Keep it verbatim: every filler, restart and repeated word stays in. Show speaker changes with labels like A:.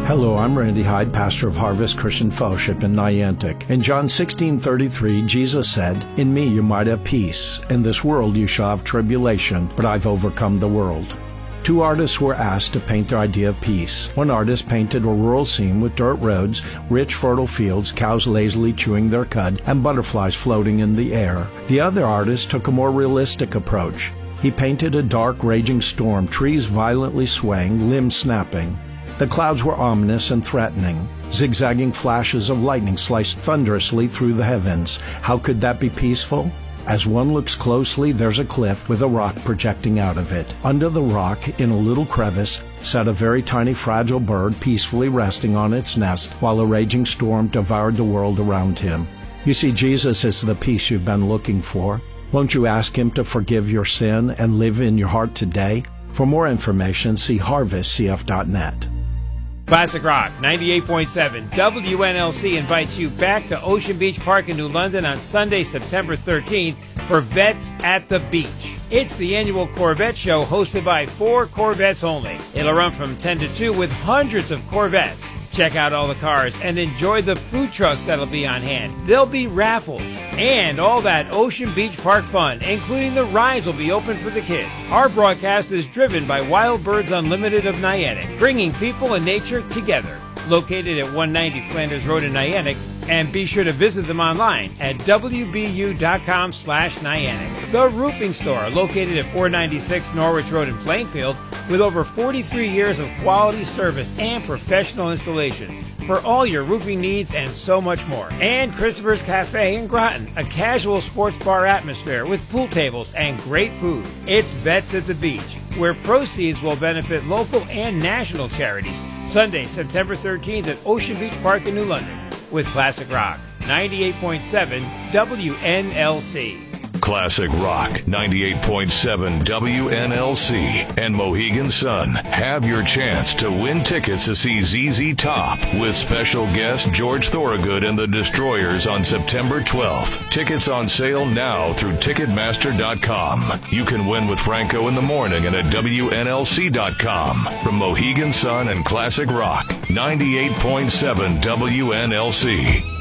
A: Hello, I'm Randy Hyde, pastor of Harvest Christian Fellowship in Niantic. In John sixteen thirty-three, Jesus said, "In me you might have peace. In this world you shall have tribulation, but I've overcome the world." Two artists were asked to paint their idea of peace. One artist painted a rural scene with dirt roads, rich fertile fields, cows lazily chewing their cud, and butterflies floating in the air. The other artist took a more realistic approach. He painted a dark, raging storm, trees violently swaying, limbs snapping. The clouds were ominous and threatening. Zigzagging flashes of lightning sliced thunderously through the heavens. How could that be peaceful? As one looks closely, there's a cliff with a rock projecting out of it. Under the rock, in a little crevice, sat a very tiny fragile bird peacefully resting on its nest while a raging storm devoured the world around him. You see, Jesus is the peace you've been looking for. Won't you ask him to forgive your sin and live in your heart today? For more information, see harvest c f dot net.
B: Classic Rock ninety-eight point seven W N L C invites you back to Ocean Beach Park in New London on Sunday, September thirteenth for Vets at the Beach. It's the annual Corvette show hosted by four Corvettes only. It'll run from ten to two with hundreds of Corvettes. Check out all the cars and enjoy the food trucks that'll be on hand. There'll be raffles and all that Ocean Beach Park fun, including the rides will be open for the kids. Our broadcast is driven by Wild Birds Unlimited of Niantic, bringing people and nature together. Located at one ninety Flanders Road in Niantic, and be sure to visit them online at w b u dot com slash Niantic. The Roofing Store, located at four ninety-six Norwich Road in Plainfield, with over forty-three years of quality service and professional installations for all your roofing needs and so much more. And Christopher's Cafe in Groton, a casual sports bar atmosphere with pool tables and great food. It's Vets at the Beach, where proceeds will benefit local and national charities. Sunday, September thirteenth at Ocean Beach Park in New London with Classic Rock ninety-eight point seven W N L C.
C: Classic Rock ninety-eight point seven W N L C and Mohegan Sun have your chance to win tickets to see Z Z Top with special guest George Thorogood and the Destroyers on September twelfth. Tickets on sale now through Ticketmaster dot com. You can win with Franco in the morning and at W N L C dot com. From Mohegan Sun and Classic Rock ninety-eight point seven W N L C.